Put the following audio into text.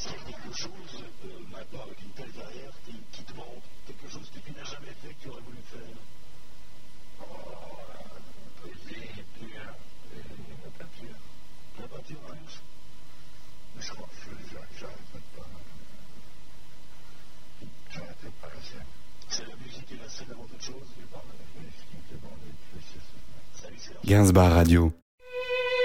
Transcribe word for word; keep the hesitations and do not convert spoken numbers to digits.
Est-ce qu'il y a quelque chose euh, maintenant avec une telle carrière qui, qui te manque, quelque chose que tu n'as jamais fait, que tu aurais voulu faire? Oh, la poésie, et puis euh, et la peinture. La peinture, Ouais. Mais je crois que je n'arrête pas. J'arrête pas la scène. c'est la musique et la scène avant toute chose. C'est pas la musique qui me fait demander de faire ça. Salut, c'est Gainsbar Radio.